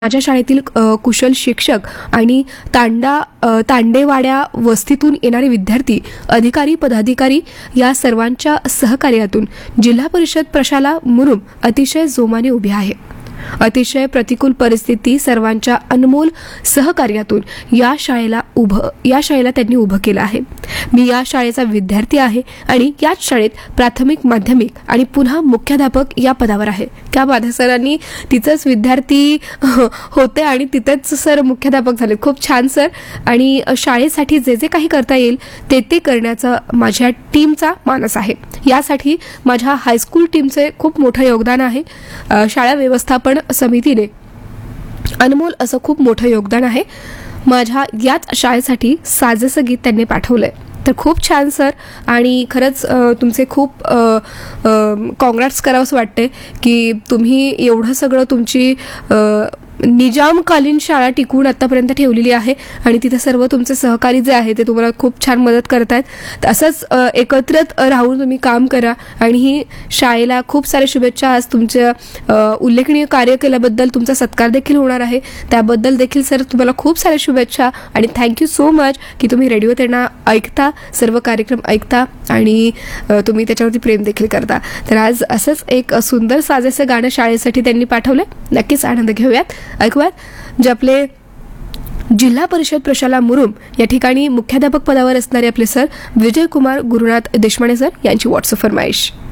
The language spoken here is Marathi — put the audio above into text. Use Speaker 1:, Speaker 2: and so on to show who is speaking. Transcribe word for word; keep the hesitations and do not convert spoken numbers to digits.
Speaker 1: माझ्या शाळेतील कुशल शिक्षक आणि तांडा तांडेवाड्या वस्तीतून येणारे विद्यार्थी, अधिकारी, पदाधिकारी या सर्वांच्या सहकार्यातून जिल्हा परिषद प्रशाला मुरुम अतिशय जोमाने उभी आहे. अतिशय प्रतिकूल परिस्थिती सर्वांच्या अनमोल सहकार्यातून या शाळेला उभं या शाळेला त्यांनी उभं केलं आहे. मी या शाळेचा विद्यार्थी आहे आणि याच शाळेत प्राथमिक, माध्यमिक आणि पुन्हा मुख्याध्यापक या पदावर आहे. त्या बाधा सरांनी तिथंच विद्यार्थी होते आणि तिथेच सर मुख्याध्यापक झाले. खूप छान सर. आणि शाळेसाठी जे जे काही करता येईल ते ते करण्याचा माझ्या टीमचा मानस आहे. यासाठी माझ्या हायस्कूल टीमचे खूप मोठं योगदान आहे. शाळा व्यवस्थापन समितीने अनमोल असं खूप मोठं योगदान आहे. माझ्या याच शाळेसाठी साजेसं गीत त्यांनी पाठवलंय. तर खूप छान सर. आणि खरंच तुमचे खूप कॉंग्रॅट्स करावंसं वाटते की तुम्ही एवढं सगळं तुमची निजामकालीन शाळा टिकवून आतापर्यंत ठेवलेली आहे आणि तिथे सर्व तुमचे सहकारी जे आहे ते तुम्हाला खूप छान मदत करत आहेत. असंच एकत्रित राहून तुम्ही काम करा आणि ही शाळेला खूप साऱ्या शुभेच्छा. आज तुमच्या उल्लेखनीय कार्य केल्याबद्दल तुमचा सत्कार देखील होणार आहे. त्याबद्दल देखील सर तुम्हाला खूप साऱ्या शुभेच्छा आणि थँक्यू सो मच की तुम्ही रेडिओ त्यांना ऐकता, सर्व कार्यक्रम ऐकता आणि तुम्ही त्याच्यावरती प्रेम देखील करता. तर आज असंच एक सुंदर साजेसं गाणं शाळेसाठी त्यांनी पाठवलं. नक्कीच आनंद घेऊयात, ऐकूयात. जे आपले जिल्हा परिषद प्रशाला मुरुम या ठिकाणी मुख्याध्यापक पदावर असणारे आपले सर विजय कुमार गुरुनाथ देशमाने सर यांची व्हॉट्सअप फरमाईश.